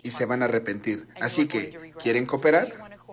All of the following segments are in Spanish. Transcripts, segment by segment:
y se van a arrepentir. Así que, ¿quieren cooperar?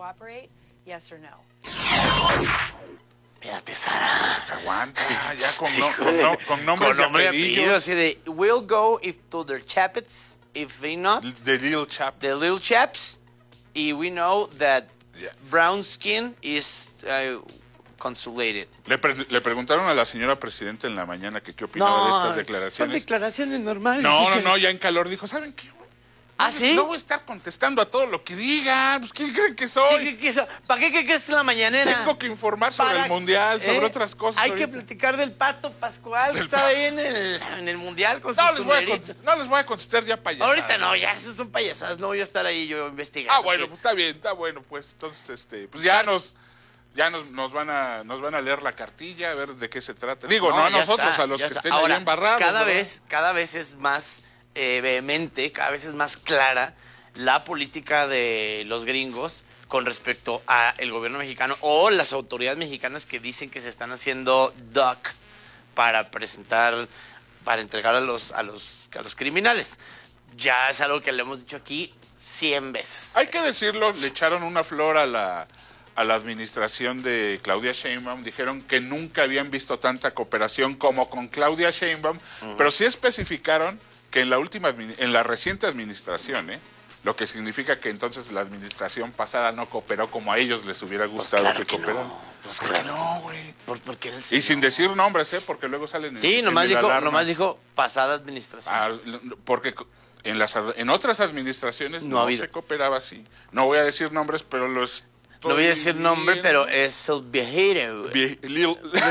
Espérate, Sara. Aguanta, ya con nombres Con nombre y y apellido, así de, we'll go if to their chapets, if they not, The Little Chaps. the little chaps, y we know that Yeah. brown skin is consulated. Le preguntaron a la señora presidenta en la mañana que qué opinaba de estas son declaraciones. declaraciones normales. No, ya en calor dijo, ¿saben qué? ¿Ah, sí? No voy a estar contestando a todo lo que digan. Pues, ¿quién creen que soy? ¿Para qué es la mañanera? Tengo que informar sobre el mundial, sobre otras cosas. Hay ahorita. que platicar del Pato Pascual, que estaba ahí en el mundial con No sus no les voy a contestar ya payasadas. Ahorita no, ya esas son payasadas, no voy a estar ahí yo investigando. Bueno, pues está bien, está bueno, pues entonces pues ya nos van a leer la cartilla, a ver de qué se trata. Digo, no a nosotros, a los que estén ahí embarrados. Cada vez es más vehemente, cada vez es más clara la política de los gringos con respecto a el gobierno mexicano o las autoridades mexicanas que dicen que se están haciendo duck para entregar a los criminales. Ya es algo que le hemos dicho aquí 100 veces. Hay que decirlo, le echaron una flor a la administración de Claudia Sheinbaum, dijeron que nunca habían visto tanta cooperación como con Claudia Sheinbaum, pero sí especificaron que en la reciente administración, lo que significa que entonces la administración pasada no cooperó como a ellos les hubiera gustado claro que cooperaran. No. Pues ¿por qué no, güey? Porque era el Y sin decir nombres, porque luego salen sí, nomás dijo pasada administración. Porque en otras administraciones no se cooperaba así. No voy a decir nombres, pero los... No voy a decir nombre, pero es el viejero. Little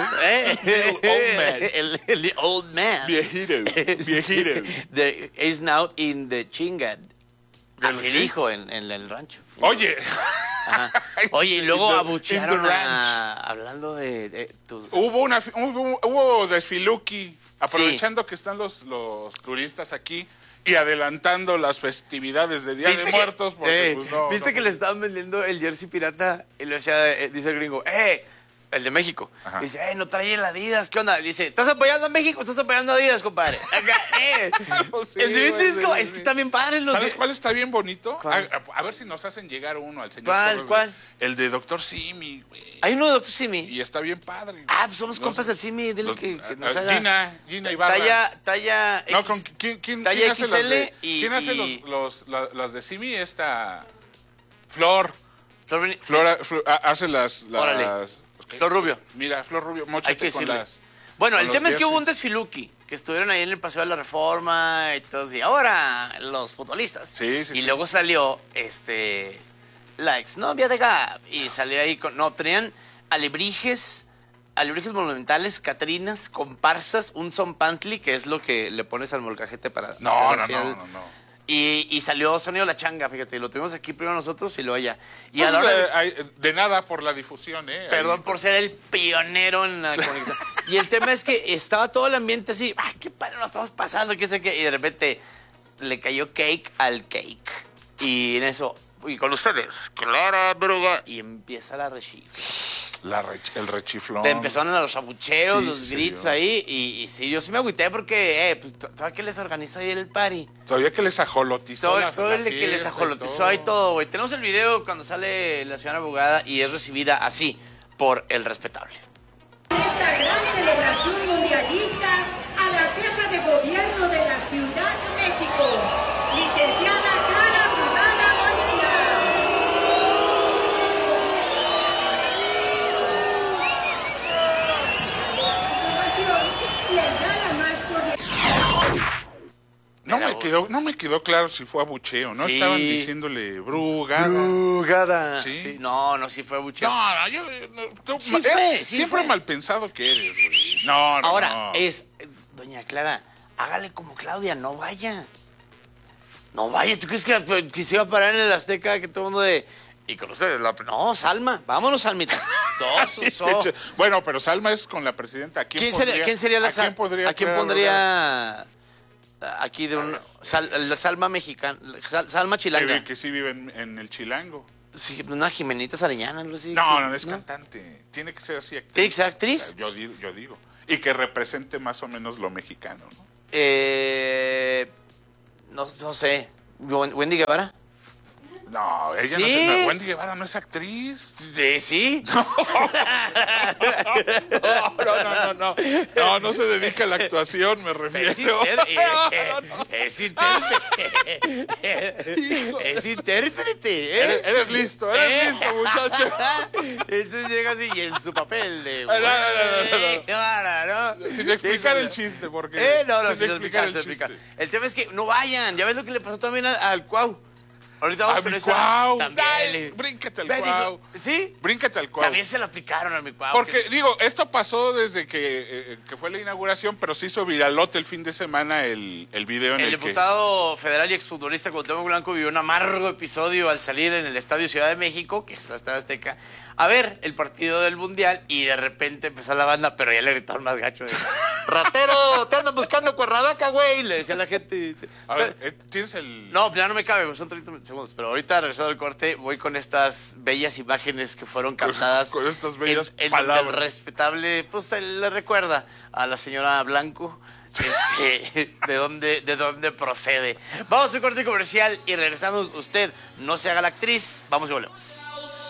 old man. El old man. Viejito. Is now in the chingad. Así dijo en el rancho. Oye. Ajá. Oye, y luego abuchearon hablando de tus... Hubo desfiluki, aprovechando que están los turistas aquí y adelantando las festividades de Día de Muertos. Porque, ¿Viste que le estaban vendiendo el jersey pirata? Y le decía, dice el gringo, el de México. Ajá. Dice, no trae el Adidas, ¿qué onda? Le dice, ¿estás apoyando a México? ¿Estás apoyando a Adidas, compadre? Sí, es que está bien padre. ¿Sabes cuál está bien bonito? A ver si nos hacen llegar uno al señor. ¿Cuál? El de Dr. Simi, güey. Hay uno de Dr. Simi. Y está bien padre. Pues somos compas del Simi. Dile que nos haga. Gina Ibarra. Talla X. No, ¿quién hace XL ¿quién hace las de Simi? Flor hace las... Okay. Flor Rubio. Mira, Flor Rubio, móchate con las... Bueno, el tema es que hubo un desfiluki, que estuvieron ahí en el Paseo de la Reforma y todo, y ahora los futbolistas. Sí. Y luego salió, la exnovia de Gab, y salió ahí tenían alebrijes monumentales, catrinas, comparsas, un zompantli, que es lo que le pones al molcajete para... No. Y salió Sonido La Changa, fíjate, lo tuvimos aquí primero nosotros y luego allá. Y pues de nada por la difusión, Perdón por ser el pionero en la conexión. Y el tema es que estaba todo el ambiente así, qué padre, lo estamos pasando, qué sé qué, y de repente le cayó cake al cake. Y en eso, y con ustedes, Clara Bruga, y empieza la rechifla. El rechiflón. Empezaron los abucheos, los gritos ahí, y sí, yo sí me agüité porque, todavía que les organiza ahí el party. Todavía que les ajolotizó todo el que les ajolotizó ahí todo, güey. Tenemos el video cuando sale la señora abogada y es recibida así, por el respetable. Esta gran celebración mundialista a la jefa de gobierno de la Ciudad de México, licenciada Clara Brugada Molina. Les da la más cordial. No me quedó claro si fue abucheo, ¿no? Sí. Estaban diciéndole Brugada. Brugada. ¿Sí? No, sí fue abucheo. Tú Sí siempre fue. mal pensado que eres, güey. No. Ahora, doña Clara, hágale como Claudia, no vaya. No vaya, ¿tú crees que se iba a parar en el Azteca que todo el mundo de... Y con ustedes, no, Salma, vámonos, Salmita. Bueno, pero Salma es con la presidenta. ¿Quién sería la Salma? ¿A quién pondría aquí de la Salma mexicana? Salma chilanga. Que sí vive en el Chilango. Sí, una Jimenita Arellana, algo así. No, es cantante. Tiene que ser así actriz. ¿Tiene que ser actriz? Yo digo. Y que represente más o menos lo mexicano, ¿no? No sé. ¿Wendy Guevara? No, ella ¿Sí? no, Wendy Guevara no es actriz. ¿Sí? No se dedica a la actuación, me refiero. Es intérprete. Eres listo, muchacho. Entonces llega así y en su papel de... No. Sin explicar el chiste, porque... sin explicar. El tema es que no vayan. Ya ves lo que le pasó también al Cuau. Ahorita vamos A con mi esa. Cuau. También. Bríncate al Ve, Cuau. ¿Sí? Bríncate al Cuau. También se lo aplicaron a mi Cuau. Porque, digo, esto pasó desde que fue la inauguración, pero se hizo viralote el fin de semana el video en el que... El diputado federal y exfutbolista Cuauhtémoc Blanco vivió un amargo episodio al salir en el Estadio Ciudad de México, que es la Estadio Azteca, a ver el partido del Mundial, y de repente empezó la banda, pero ya le gritaron más gacho de... ¡Ratero! ¡Te andan buscando Cuernavaca, güey! Le decía a la gente. A ver, ¿tienes el...? No, ya no me cabe, son 30 segundos. Pero ahorita, regresando al corte, voy con estas bellas imágenes que fueron captadas. Con estas bellas en palabras. donde el respetable, pues, le recuerda a la señora Blanco de dónde procede. Vamos a un corte comercial y regresamos. Usted no se haga la actriz. Vamos y volvemos.